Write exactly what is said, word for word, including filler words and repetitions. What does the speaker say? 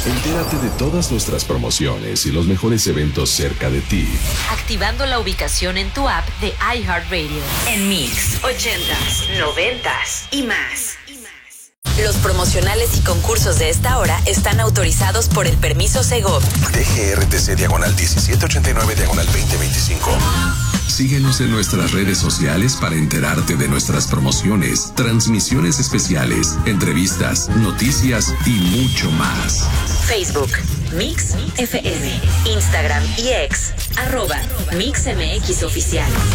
Entérate de todas nuestras promociones y los mejores eventos cerca de ti, activando la ubicación en tu app de iHeartRadio. En Mix, ochentas, noventas y más. Los promocionales y concursos de esta hora están autorizados por el permiso Segov. D G R T C diagonal diecisiete ochenta y nueve diagonal veinte veinticinco. Síguenos en nuestras redes sociales para enterarte de nuestras promociones, transmisiones especiales, entrevistas, noticias y mucho más. Facebook, Mix F M, Instagram y X, arroba Mix M X Oficial.